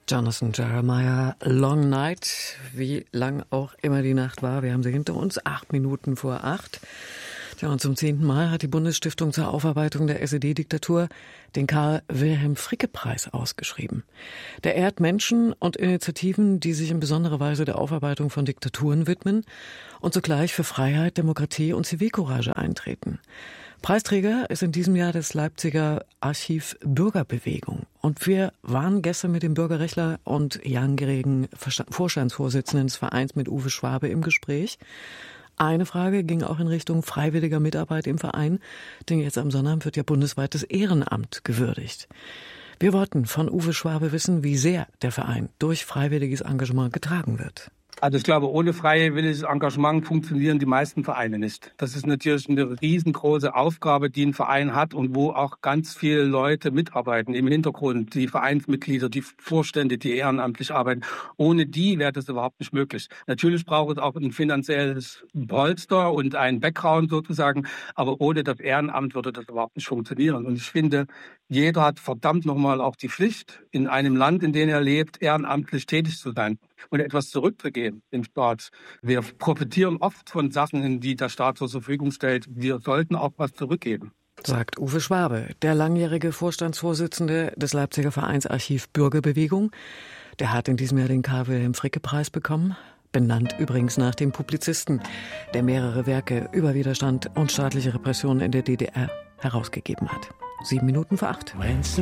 Jonathan Jeremiah, Long Night, wie lang auch immer die Nacht war. Wir haben sie hinter uns, 8 Minuten vor 8. Ja, und zum 10. Mal hat die Bundesstiftung zur Aufarbeitung der SED-Diktatur den Karl-Wilhelm-Fricke-Preis ausgeschrieben. Der ehrt Menschen und Initiativen, die sich in besonderer Weise der Aufarbeitung von Diktaturen widmen und zugleich für Freiheit, Demokratie und Zivilcourage eintreten. Preisträger ist in diesem Jahr das Leipziger Archiv Bürgerbewegung. Und wir waren gestern mit dem Bürgerrechtler und langjährigen Vorstandsvorsitzenden des Vereins mit Uwe Schwabe im Gespräch. Eine Frage ging auch in Richtung freiwilliger Mitarbeit im Verein, denn jetzt am Sonnabend wird ja bundesweit das Ehrenamt gewürdigt. Wir wollten von Uwe Schwabe wissen, wie sehr der Verein durch freiwilliges Engagement getragen wird. Also ich glaube, ohne freiwilliges Engagement funktionieren die meisten Vereine nicht. Das ist natürlich eine riesengroße Aufgabe, die ein Verein hat und wo auch ganz viele Leute mitarbeiten im Hintergrund, die Vereinsmitglieder, die Vorstände, die ehrenamtlich arbeiten. Ohne die wäre das überhaupt nicht möglich. Natürlich braucht es auch ein finanzielles Polster und einen Background sozusagen, aber ohne das Ehrenamt würde das überhaupt nicht funktionieren. Und ich finde, jeder hat verdammt nochmal auch die Pflicht, in einem Land, in dem er lebt, ehrenamtlich tätig zu sein und etwas zurückzugeben dem Staat. Wir profitieren oft von Sachen, die der Staat zur Verfügung stellt. Wir sollten auch was zurückgeben. Sagt Uwe Schwabe, der langjährige Vorstandsvorsitzende des Leipziger Vereins Archiv Bürgerbewegung. Der hat in diesem Jahr den Karl-Wilhelm-Fricke-Preis bekommen. Benannt übrigens nach dem Publizisten, der mehrere Werke über Widerstand und staatliche Repression in der DDR herausgegeben hat. 7 Minuten vor 8.